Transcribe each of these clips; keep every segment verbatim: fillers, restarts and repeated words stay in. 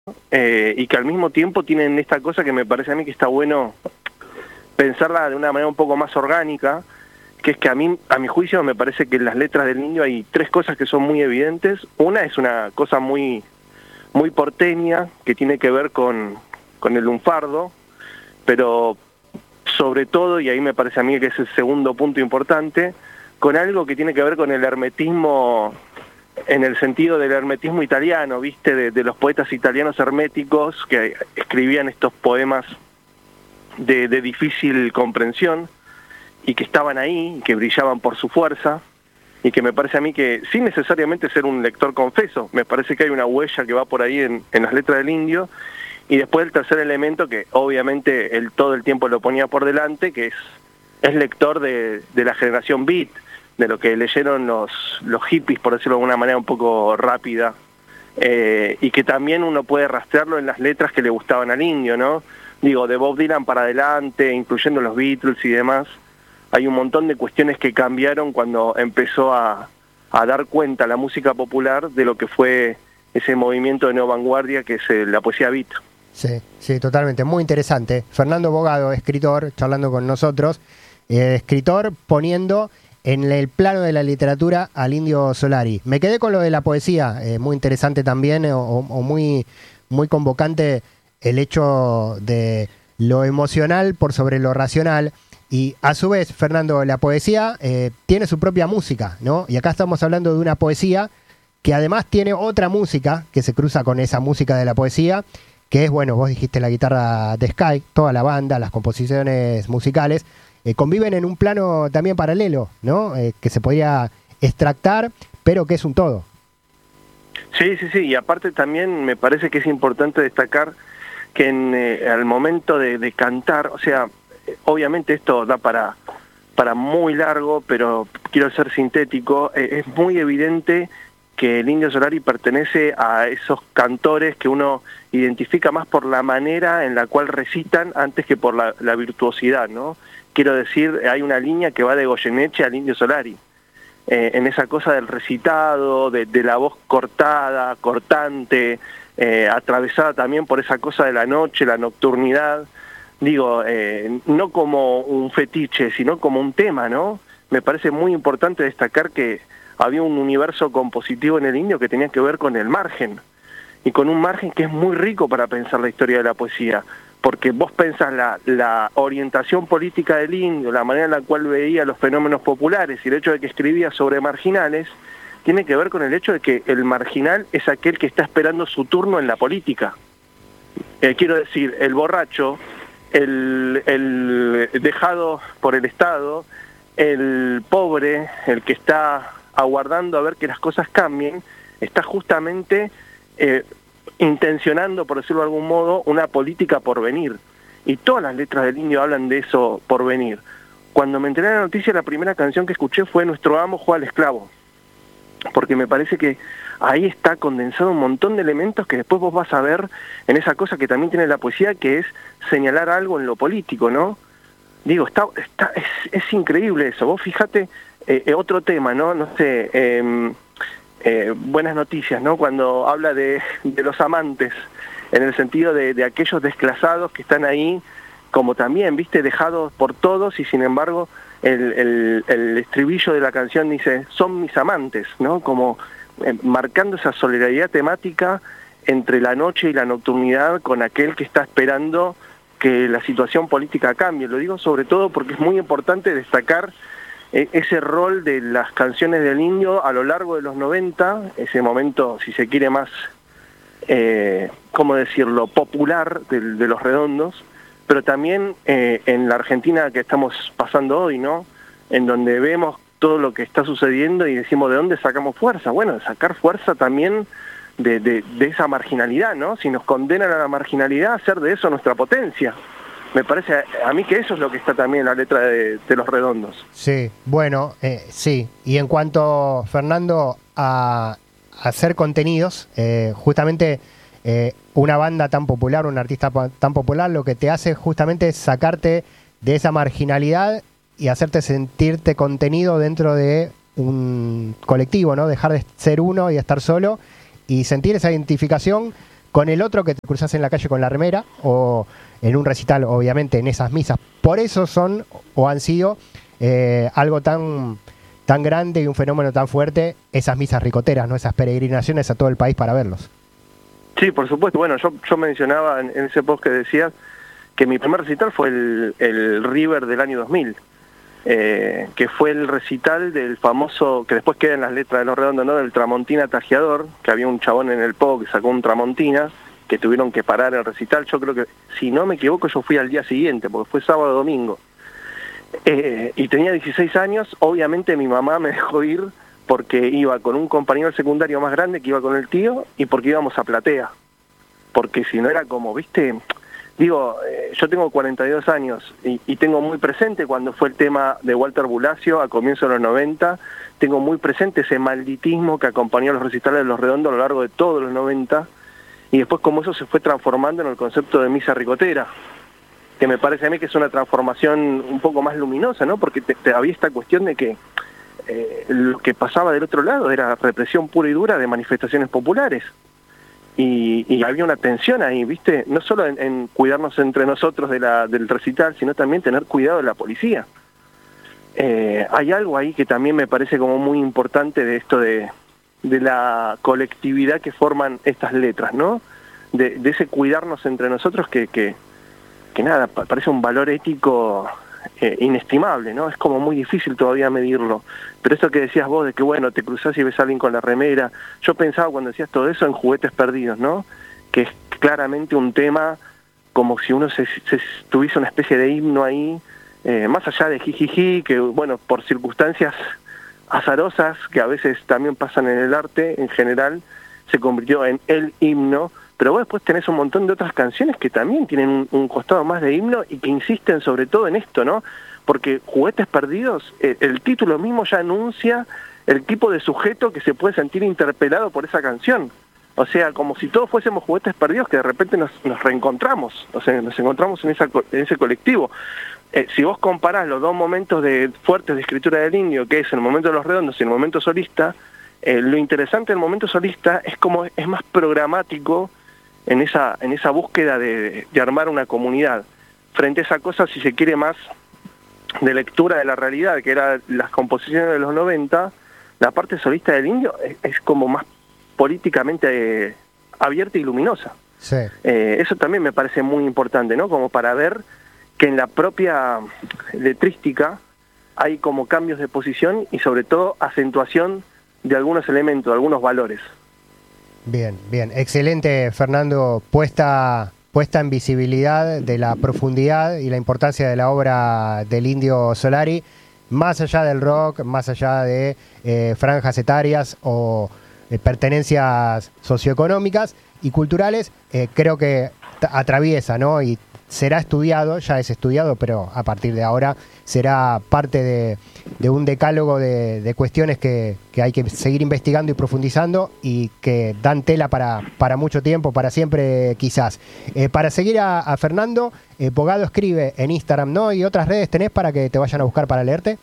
eh, y que al mismo tiempo tienen esta cosa que me parece a mí que está bueno pensarla de una manera un poco más orgánica, que es que a mí, a mi juicio, me parece que en las letras del Indio hay tres cosas que son muy evidentes. Una es una cosa muy, muy porteña, que tiene que ver con, con el lunfardo, pero sobre todo, y ahí me parece a mí que es el segundo punto importante, con algo que tiene que ver con el hermetismo, en el sentido del hermetismo italiano, ¿viste? De, de los poetas italianos herméticos que escribían estos poemas de, de difícil comprensión y que estaban ahí, y que brillaban por su fuerza, y que me parece a mí que, sin necesariamente ser un lector confeso, me parece que hay una huella que va por ahí en, en las letras del Indio. Y después el tercer elemento, que obviamente él todo el tiempo lo ponía por delante, que es, es lector de, de la generación beat, de lo que leyeron los, los hippies, por decirlo de alguna manera un poco rápida, eh, y que también uno puede rastrearlo en las letras que le gustaban al Indio, ¿no? Digo, de Bob Dylan para adelante, incluyendo los Beatles y demás, hay un montón de cuestiones que cambiaron cuando empezó a, a dar cuenta la música popular de lo que fue ese movimiento de neovanguardia que es eh, la poesía beat. Sí, sí, totalmente, muy interesante. Fernando Bogado, escritor, charlando con nosotros, eh, escritor poniendo en el plano de la literatura al Indio Solari. Me quedé con lo de la poesía, eh, muy interesante también, eh, o, o muy, muy convocante el hecho de lo emocional por sobre lo racional. Y a su vez, Fernando, la poesía eh, tiene su propia música, ¿no? Y acá estamos hablando de una poesía que además tiene otra música que se cruza con esa música de la poesía, que es, bueno, vos dijiste la guitarra de Sky, toda la banda, las composiciones musicales, eh, conviven en un plano también paralelo, ¿no? Eh, que se podría extractar, pero que es un todo. Sí, sí, sí, y aparte también me parece que es importante destacar que en, eh, al momento de, de cantar, o sea, obviamente esto da para, para muy largo, pero quiero ser sintético, eh, es muy evidente que el Indio Solari pertenece a esos cantores que uno identifica más por la manera en la cual recitan antes que por la, la virtuosidad, ¿no? Quiero decir, hay una línea que va de Goyeneche al Indio Solari, eh, en esa cosa del recitado, de, de la voz cortada, cortante, eh, atravesada también por esa cosa de la noche, la nocturnidad. Digo, eh, no como un fetiche, sino como un tema, ¿no? Me parece muy importante destacar que había un universo compositivo en el Indio que tenía que ver con el margen, y con un margen que es muy rico para pensar la historia de la poesía, porque vos pensás la, la orientación política del Indio, la manera en la cual veía los fenómenos populares y el hecho de que escribía sobre marginales, tiene que ver con el hecho de que el marginal es aquel que está esperando su turno en la política. Eh, quiero decir, el borracho, el, el dejado por el Estado, el pobre, el que está aguardando a ver que las cosas cambien, está justamente eh, intencionando, por decirlo de algún modo, una política por venir. Y todas las letras del Indio hablan de eso por venir. Cuando me enteré de la noticia, la primera canción que escuché fue Nuestro amo juega al esclavo, porque me parece que ahí está condensado un montón de elementos que después vos vas a ver en esa cosa que también tiene la poesía, que es señalar algo en lo político, ¿no? Digo, está, está, es, es increíble eso. Vos fíjate, eh, otro tema, ¿no? No sé, eh, eh, Buenas Noticias, ¿no? Cuando habla de, de los amantes, en el sentido de, de aquellos desclasados que están ahí, como también, ¿viste? Dejados por todos, y sin embargo el, el, el estribillo de la canción dice, son mis amantes, ¿no? Como eh, marcando esa solidaridad temática entre la noche y la nocturnidad con aquel que está esperando que la situación política cambie. Lo digo sobre todo porque es muy importante destacar eh, ese rol de las canciones del Indio a lo largo de los noventa, ese momento, si se quiere, más, eh, ¿cómo decirlo?, popular de, de Los Redondos, pero también eh, en la Argentina que estamos pasando hoy, ¿no? En donde vemos todo lo que está sucediendo y decimos, ¿de dónde sacamos fuerza? Bueno, de sacar fuerza también De, de, de esa marginalidad, ¿no? Si nos condenan a la marginalidad, hacer de eso nuestra potencia. Me parece a, a mí que eso es lo que está también en la letra de, de Los Redondos. Sí, bueno, eh, sí. Y en cuanto, Fernando, a, a hacer contenidos, eh, justamente eh, una banda tan popular, un artista tan popular, lo que te hace justamente es sacarte de esa marginalidad y hacerte sentirte contenido dentro de un colectivo, ¿no? Dejar de ser uno y estar solo, y sentir esa identificación con el otro que te cruzás en la calle con la remera, o en un recital, obviamente, en esas misas. Por eso son, o han sido, eh, algo tan, tan grande y un fenómeno tan fuerte, esas misas ricoteras, ¿no? Esas peregrinaciones a todo el país para verlos. Sí, por supuesto. Bueno, yo, yo mencionaba en, en ese post que decías que mi primer recital fue el, el River del año dos mil, eh, que fue el recital del famoso, que después queda en las letras de Los Redondos, ¿no? Del Tramontina Tajeador, que había un chabón en el pogo que sacó un Tramontina, que tuvieron que parar el recital. Yo creo que, si no me equivoco, yo fui al día siguiente, porque fue sábado domingo. Eh, y tenía dieciséis años, obviamente mi mamá me dejó ir porque iba con un compañero del secundario más grande que iba con el tío y porque íbamos a Platea. Porque si no era como, viste, digo, eh, yo tengo cuarenta y dos años y, y tengo muy presente cuando fue el tema de Walter Bulacio a comienzos de los noventa, tengo muy presente ese malditismo que acompañó a los recitales de Los Redondos a lo largo de todos los noventa, y después cómo eso se fue transformando en el concepto de misa ricotera, que me parece a mí que es una transformación un poco más luminosa, ¿no? Porque te, te había esta cuestión de que eh, lo que pasaba del otro lado era represión pura y dura de manifestaciones populares. Y, y había una tensión ahí, ¿viste? No solo en, en cuidarnos entre nosotros de la, del recital, sino también tener cuidado de la policía. Eh, hay algo ahí que también me parece como muy importante de esto de, de la colectividad que forman estas letras, ¿no? De, de ese cuidarnos entre nosotros que, que, que nada, parece un valor ético eh, inestimable, ¿no? Es como muy difícil todavía medirlo. Pero eso que decías vos de que, bueno, te cruzás y ves a alguien con la remera, yo pensaba cuando decías todo eso en Juguetes Perdidos, ¿no? Que es claramente un tema como si uno se, se tuviese una especie de himno ahí, eh, más allá de jijiji, que, bueno, por circunstancias azarosas que a veces también pasan en el arte en general, se convirtió en el himno. Pero vos después tenés un montón de otras canciones que también tienen un, un costado más de himno y que insisten sobre todo en esto, ¿no? Porque Juguetes Perdidos, eh, el título mismo ya anuncia el tipo de sujeto que se puede sentir interpelado por esa canción. O sea, como si todos fuésemos juguetes perdidos que de repente nos, nos reencontramos, o sea, nos encontramos en, esa, en ese colectivo. Eh, si vos comparás los dos momentos de fuertes de escritura del Indio, que es el momento de Los Redondos y el momento solista, eh, lo interesante del momento solista es como es más programático en esa en esa búsqueda de, de armar una comunidad frente a esa cosa, si se quiere, más de lectura de la realidad, que eran las composiciones de los noventa. La parte solista del Indio es, es como más políticamente eh, abierta y luminosa. Sí. Eh, eso también me parece muy importante, ¿no? Como para ver que en la propia letrística hay como cambios de posición y sobre todo acentuación de algunos elementos, de algunos valores. Bien, bien. Excelente, Fernando, puesta, puesta en visibilidad de la profundidad y la importancia de la obra del Indio Solari, más allá del rock, más allá de eh, franjas etarias o eh, pertenencias socioeconómicas y culturales, eh, creo que atraviesa, ¿no? Y será estudiado, ya es estudiado, pero a partir de ahora será parte de, de un decálogo de, de cuestiones que, que hay que seguir investigando y profundizando y que dan tela para, para mucho tiempo, para siempre quizás. Eh, para seguir a, a Fernando, eh, Bogado escribe en Instagram, ¿no? ¿Y otras redes tenés para que te vayan a buscar para leerte?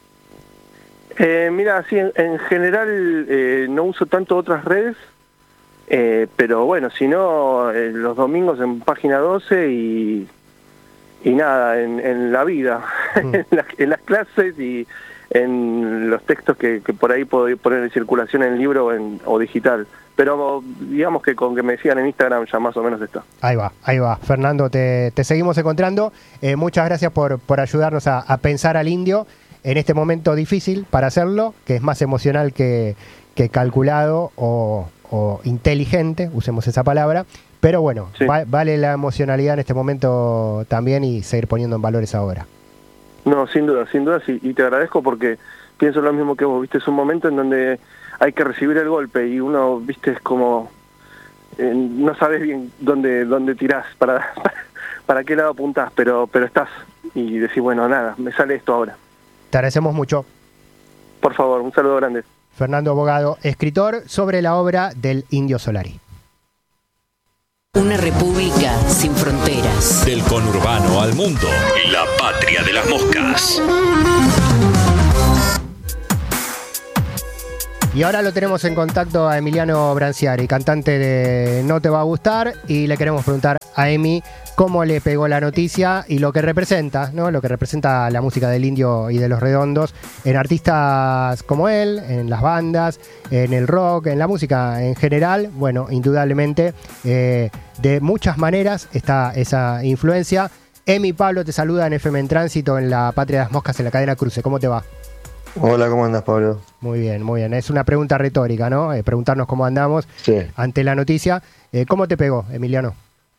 Eh, mira, sí, en, en general eh, no uso tanto otras redes, eh, pero bueno, si no, eh, los domingos en Página doce y... y nada, en, en la vida, mm. en, la, en las clases y en los textos que, que por ahí puedo poner en circulación en libro o, en, o digital. Pero digamos que con que me sigan en Instagram ya más o menos está. Ahí va, ahí va. Fernando, te, te seguimos encontrando. Eh, muchas gracias por, por ayudarnos a, a pensar al Indio en este momento difícil para hacerlo, que es más emocional que, que calculado o, o inteligente, usemos esa palabra. Pero bueno, sí. va, vale la emocionalidad en este momento también y seguir poniendo en valor esa obra. No, sin duda, sin duda, sí, y te agradezco porque pienso lo mismo que vos, viste, es un momento en donde hay que recibir el golpe y uno, viste, es como, eh, no sabes bien dónde dónde tirás, para, para qué lado apuntás, pero, pero estás y decís, bueno, nada, me sale esto ahora. Te agradecemos mucho. Por favor, un saludo grande. Fernando Bogado, escritor sobre la obra del Indio Solari. Una república sin fronteras. Del conurbano al mundo. La patria de las moscas. Y ahora lo tenemos en contacto a Emiliano Branciari, cantante de No Te Va a Gustar, y le queremos preguntar a Emi cómo le pegó la noticia y lo que representa, ¿no? Lo que representa la música del Indio y de Los Redondos en artistas como él, en las bandas, en el rock, en la música en general. Bueno, indudablemente, eh, de muchas maneras está esa influencia. Emi, Pablo te saluda en F M en Tránsito, en la Patria de las Moscas, en la cadena Cruce. ¿Cómo te va? Hola, ¿cómo andas, Pablo? Muy bien, muy bien. Es una pregunta retórica, ¿no? Eh, preguntarnos cómo andamos Sí. ante la noticia. Eh, ¿Cómo te pegó, Emiliano?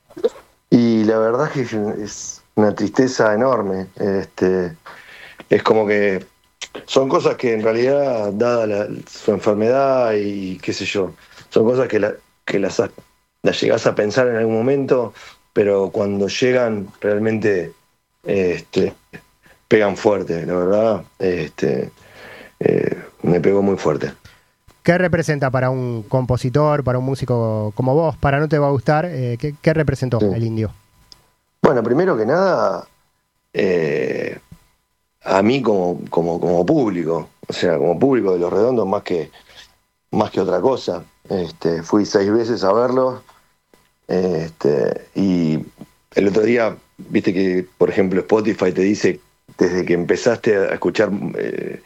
Y la verdad es que es una tristeza enorme. Este, es como que son cosas que en realidad, dada la, su enfermedad y qué sé yo, son cosas que, la, que las, las llegás a pensar en algún momento, pero cuando llegan realmente este, pegan fuerte, la verdad. Este, eh, me pegó muy fuerte. ¿Qué representa para un compositor, para un músico como vos? Para No Te Va a Gustar, eh, ¿qué, qué representó Sí. el Indio? Bueno, primero que nada, eh, a mí como, como, como público, o sea, como público de Los Redondos más que, más que otra cosa. Este, fui seis veces a verlos este, y el otro día, viste que, por ejemplo, Spotify te dice desde que empezaste a escuchar eh,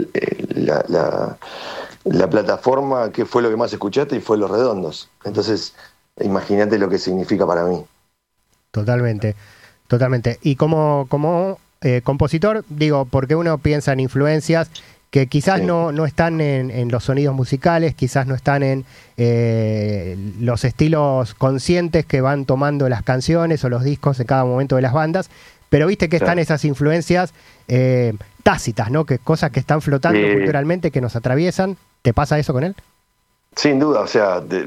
la, la, la plataforma, qué fue lo que más escuchaste, y fue Los Redondos. Entonces, imagínate lo que significa para mí. Totalmente, totalmente. Y como, como eh, compositor, digo, porque uno piensa en influencias que quizás Sí. no, no están en, en los sonidos musicales, quizás no están en eh, los estilos conscientes que van tomando las canciones o los discos en cada momento de las bandas, pero viste que están Claro. esas influencias eh, tácitas, ¿no? Que cosas que están flotando Sí. culturalmente, que nos atraviesan. ¿Te pasa eso con él? Sin duda, o sea, de,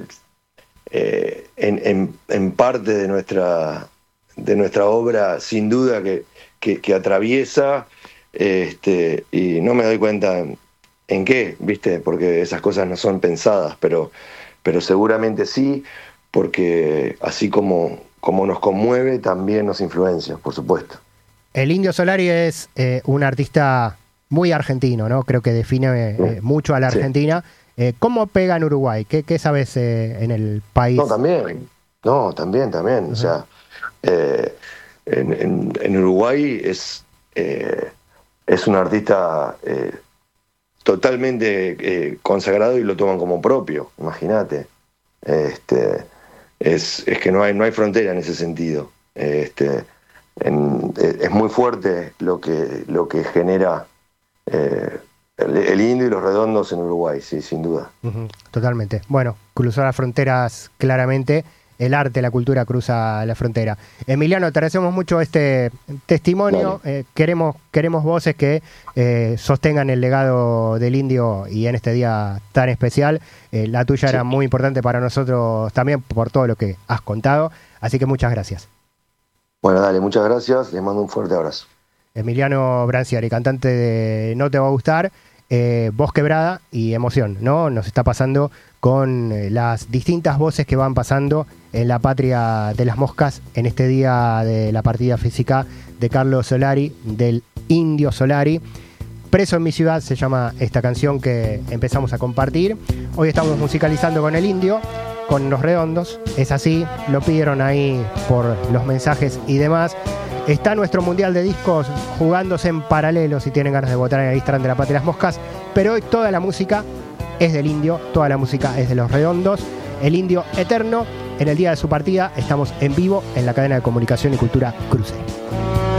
eh, en, en, en parte de nuestra, de nuestra obra, sin duda que, que, que atraviesa, este, y no me doy cuenta en, en qué, ¿viste? Porque esas cosas no son pensadas, pero, pero seguramente sí, porque así como, como nos conmueve, también nos influencia, por supuesto. El Indio Solari es eh, un artista muy argentino, ¿no? Creo que define eh, mucho a la Sí. Argentina. Eh, ¿Cómo pega en Uruguay? ¿Qué, qué sabes eh, en el país? No, también, no, también, también. O sea, eh, en, en, en Uruguay es, eh, es un artista eh, totalmente eh, consagrado y lo toman como propio, imagínate. Este, es, es que no hay, no hay frontera en ese sentido. Este, en, es muy fuerte lo que, lo que genera eh, el, el Indio y Los Redondos en Uruguay, sí, sin duda. Uh-huh, totalmente. Bueno, cruzó las fronteras claramente. El arte, la cultura cruza la frontera. Emiliano, te agradecemos mucho este testimonio. Eh, queremos, queremos voces que eh, sostengan el legado del Indio y en este día tan especial. Eh, la tuya Sí. era muy importante para nosotros también por todo lo que has contado. Así que muchas gracias. Bueno, dale, muchas gracias. Les mando un fuerte abrazo. Emiliano Branciari, cantante de No Te Va a Gustar, eh, voz quebrada y emoción, ¿no? Nos está pasando con eh, las distintas voces que van pasando en la Patria de las Moscas en este día de la partida física de Carlos Solari, del Indio Solari. Preso en mi ciudad se llama esta canción que empezamos a compartir. Hoy estamos musicalizando con el Indio, con Los Redondos. Es así, lo pidieron ahí por los mensajes y demás. Está nuestro Mundial de Discos jugándose en paralelo, si tienen ganas de votar en el Instagram de la Patria de las Moscas. Pero hoy toda la música es del Indio, toda la música es de Los Redondos. El Indio eterno, en el día de su partida, estamos en vivo en la cadena de comunicación y cultura Cruce.